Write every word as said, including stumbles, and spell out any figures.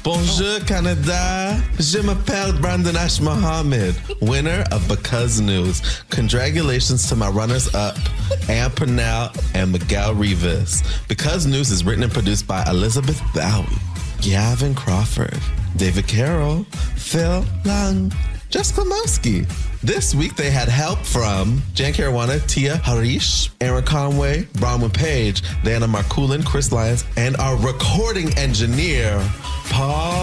Bonjour, Canada. Je m'appelle Brandon Ash Mohammed, winner of Because News. Congratulations to my runners-up, Ann Purnell and Miguel Rivas. Because News is written and produced by Elizabeth Bowie, Gavin Crawford, David Carroll, Phil Lang, Jessica Mosky. This week they had help from Jan Caruana, Tia Harish, Aaron Conway, Bronwyn Page, Diana Markulin, Chris Lyons, and our recording engineer, Paul